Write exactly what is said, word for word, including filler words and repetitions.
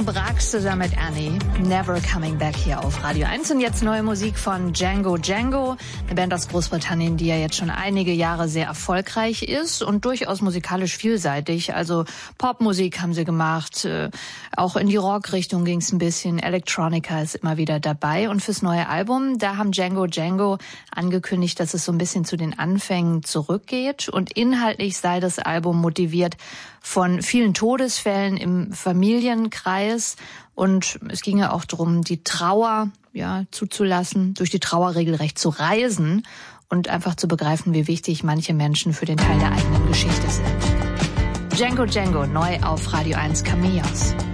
Simon Brax zusammen mit Annie. Never Coming Back hier auf Radio eins. Und jetzt neue Musik von Django Django, eine Band aus Großbritannien, die ja jetzt schon einige Jahre sehr erfolgreich ist und durchaus musikalisch vielseitig. Also Popmusik haben sie gemacht, äh, auch in die Rockrichtung ging es ein bisschen. Electronica ist immer wieder dabei. Und fürs neue Album, da haben Django Django angekündigt, dass es so ein bisschen zu den Anfängen zurückgeht. Und inhaltlich sei das Album motiviert von vielen Todesfällen im Familienkreis. Und es ging ja auch darum, die Trauer ja zuzulassen, durch die Trauer regelrecht zu reisen und einfach zu begreifen, wie wichtig manche Menschen für den Teil der eigenen Geschichte sind. Django Django, neu auf Radio eins Camellias.